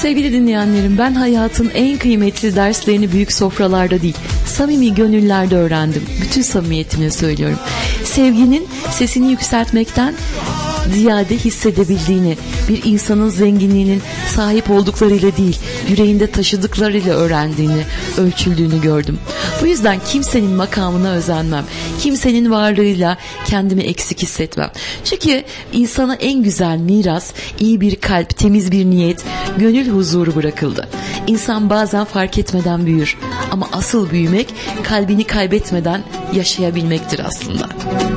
Sevgili dinleyenlerim, ben hayatın en kıymetli derslerini büyük sofralarda değil, samimi gönüllerde öğrendim. Bütün samimiyetimle söylüyorum. Sevginin sesini yükseltmekten ziyade hissedebildiğini, bir insanın zenginliğinin sahip olduklarıyla değil, yüreğinde taşıdıklarıyla öğrendiğini, ölçüldüğünü gördüm. Bu yüzden kimsenin makamına özenmem, kimsenin varlığıyla kendimi eksik hissetmem. Çünkü insana en güzel miras, iyi bir kalp, temiz bir niyet, gönül huzuru bırakıldı. İnsan bazen fark etmeden büyür ama asıl büyümek kalbini kaybetmeden yaşayabilmektir aslında.